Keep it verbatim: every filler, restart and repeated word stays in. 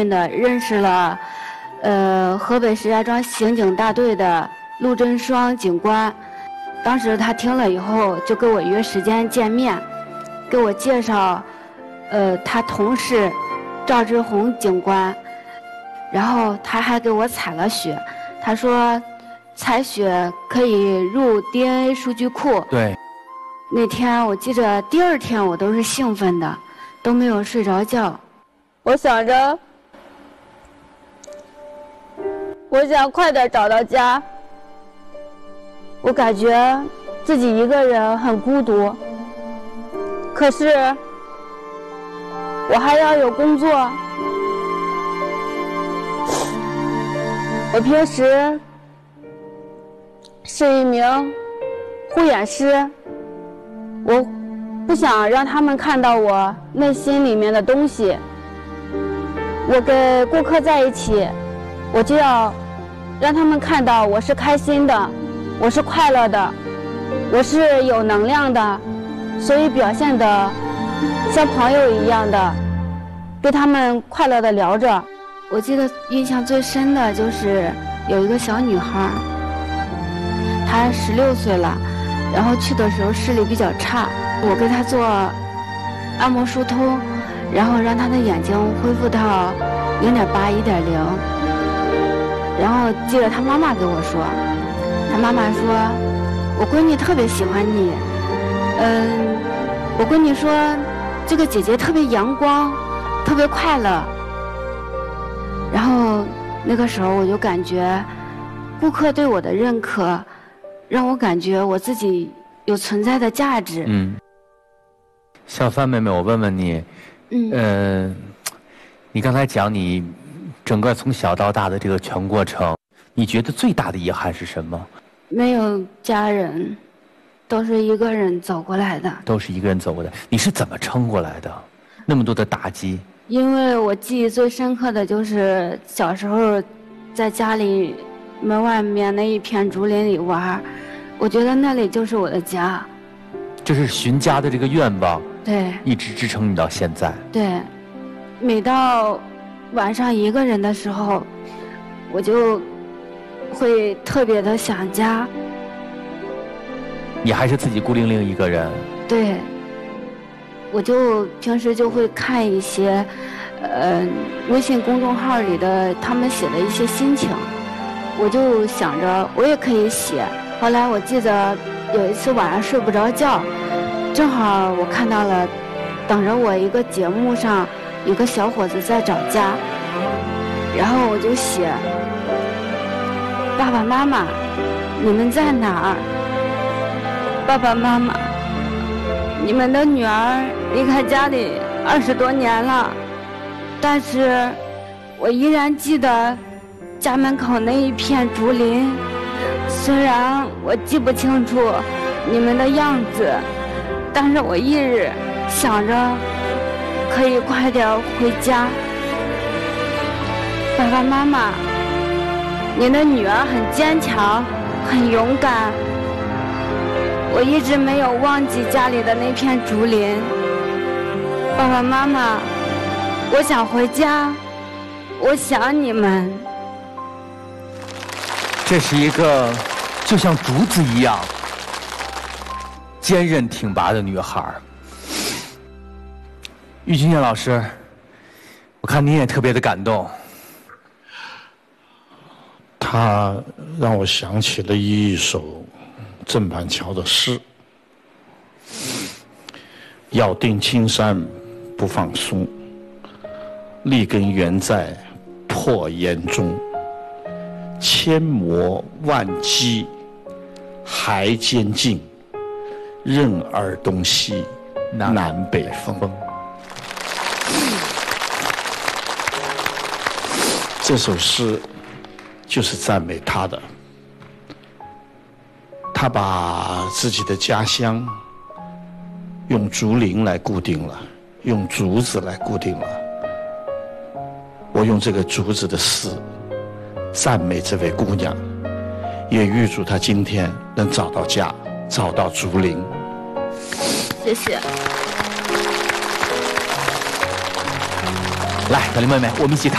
运的认识了，呃，河北石家庄刑警大队的陆振双警官。当时他听了以后，就跟我约时间见面，给我介绍，呃，他同事赵志红警官。然后他还给我采了血，他说采血可以入 D N A 数据库。 对。 那天我记着，第二天我都是兴奋的，都没有睡着觉。 我想着，我想快点找到家。我感觉自己一个人很孤独，可是我还要有工作。我平时是一名护眼师，我不想让他们看到我内心里面的东西。我跟顾客在一起，我就要让他们看到我是开心的，我是快乐的，我是有能量的，所以表现的像朋友一样的跟他们快乐的聊着。 我记得印象最深的就是有一个小女孩，她十六岁了，然后去的时候视力比较差，我给她做按摩疏通，然后让她的眼睛恢复到零点八、一点零。然后记得她妈妈给我说，她妈妈说，我闺女特别喜欢你，嗯，我闺女说这个姐姐特别阳光，特别快乐。然后那个时候我就感觉顾客对我的认可让我感觉我自己有存在的价值。 嗯，小范妹妹，我问问你，嗯，呃，你刚才讲你整个从小到大的这个全过程，你觉得最大的遗憾是什么？ 没有家人，都是一个人走过来的。 都是一个人走过来，你是怎么撑过来的？那么多的打击。 因为我记忆最深刻的就是小时候在家里门外面那一片竹林里玩，我觉得那里就是我的家。 这是寻家的这个愿望， 对， 一直支撑你到现在。 对，每到晚上一个人的时候，我就会特别的想家。 你还是自己孤零零一个人？ 对。我就平时就会看一些，呃，微信公众号里的他们写的一些心情，我就想着我也可以写。后来我记得有一次晚上睡不着觉，正好我看到了等着我一个节目上有个小伙子在找家，然后我就写：爸爸妈妈，你们在哪儿？爸爸妈妈，你们的女儿离开家里二十多年了，但是我依然记得家门口那一片竹林。虽然我记不清楚你们的样子，但是我一直想着可以快点回家。爸爸妈妈，您的女儿很坚强，很勇敢。我一直没有忘记家里的那片竹林。爸爸妈妈，我想回家，我想你们。 这是一个就像竹子一样坚韧挺拔的女孩。郁钧燕老师，我看你也特别的感动。 他让我想起了一首郑板桥的诗：咬定青山不放松，立根原在破岩中，千磨万击还坚劲，任尔东西南北风。这首诗就是赞美他的。他把自己的家乡用竹林来固定了，用竹子来固定了。我用这个竹子的诗赞美这位姑娘，也预祝她今天能找到家，找到竹林。 谢谢。 来，小林妹妹，我们一起弹。